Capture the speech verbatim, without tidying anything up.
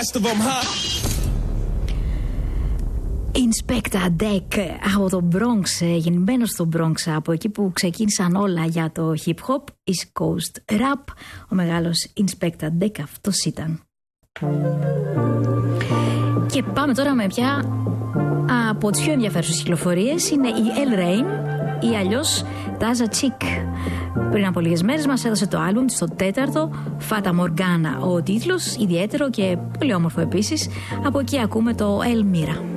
best of them, huh? Inspector Deck από το Bronx, γεννημένος στο Bronx, από εκεί που ξεκίνησαν όλα για το hip hop, East Coast Rap. Ο μεγάλος Inspector Deck αυτός ήταν. Και πάμε τώρα με πια από τις πιο ενδιαφέρουσες κυκλοφορίες. Είναι η El Rain ή αλλιώς Taza Chick. Πριν από λίγες μέρες μας έδωσε το άλμπουμ της, το τέταρτο, Fata Morgana ο τίτλος, ιδιαίτερο και πολύ όμορφο επίσης. Από εκεί ακούμε το El Mira.